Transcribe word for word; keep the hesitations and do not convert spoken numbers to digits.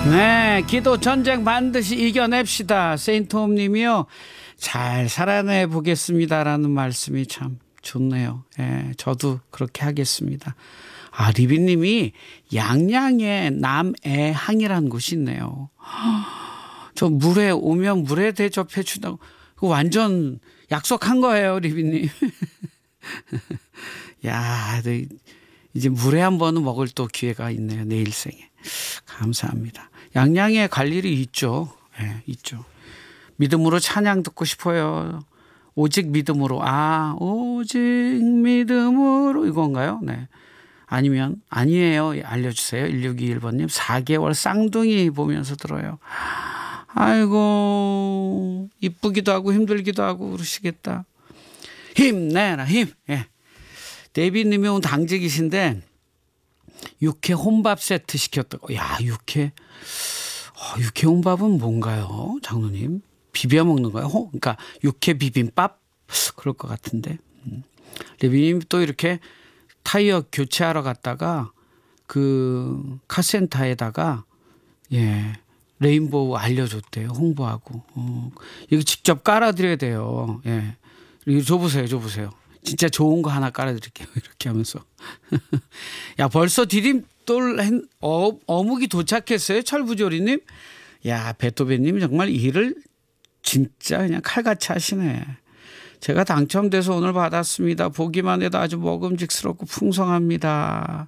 네, 기도 전쟁 반드시 이겨냅시다. 세인트홈 님이요. 잘 살아내 보겠습니다라는 말씀이 참 좋네요. 예, 저도 그렇게 하겠습니다. 아, 리비 님이 양양에 남해항이라는 곳이 있네요. 저 물에 오면 물에 대접해 준다고. 그거 완전 약속한 거예요, 리비 님. 야, 이제 물에 한 번은 먹을 또 기회가 있네요. 내 일생에. 감사합니다. 양양에 갈 일이 있죠. 네, 있죠. 믿음으로 찬양 듣고 싶어요. 오직 믿음으로. 아, 오직 믿음으로 이건가요? 네. 아니면 아니에요. 알려주세요. 일육이일 번님. 사 개월 쌍둥이 보면서 들어요. 아이고 이쁘기도 하고 힘들기도 하고 그러시겠다. 힘내라 힘. 예. 데이비님이 오늘 당직이신데 육회 혼밥 세트 시켰다고. 야, 육회. 어, 육회 혼밥은 뭔가요, 장로님? 비벼 먹는 거예요? 호, 그러니까 육회 비빔밥? 그럴 것 같은데. 음. 레비님 또 이렇게 타이어 교체하러 갔다가 그 카센터에다가 예 레인보우 알려줬대요. 홍보하고. 어, 이거 직접 깔아드려야 돼요. 예. 이거 줘보세요, 줘보세요. 진짜 좋은 거 하나 깔아드릴게요. 이렇게 하면서. 야, 벌써 디딤돌 어, 어묵이 도착했어요. 철부조리님. 야, 베토벤님 정말 일을 진짜 그냥 칼같이 하시네. 제가 당첨돼서 오늘 받았습니다. 보기만 해도 아주 먹음직스럽고 풍성합니다.